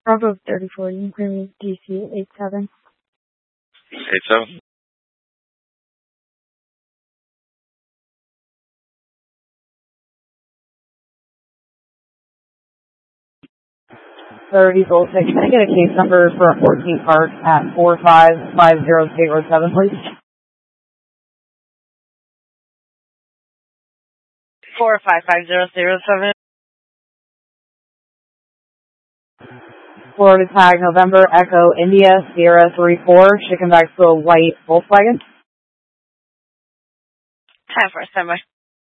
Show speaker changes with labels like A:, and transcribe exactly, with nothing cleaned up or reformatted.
A: Bravo thirty-four, you can read D C eight seven.
B: eight seven?
C: thirty Gold six. Can I get a case number for a fourteen cart at four five five zero zero seven, please?
D: four five five zero zero seven.
C: Florida tag November Echo India Sierra three four, shipping back to a white Volkswagen.
D: Time for a standby.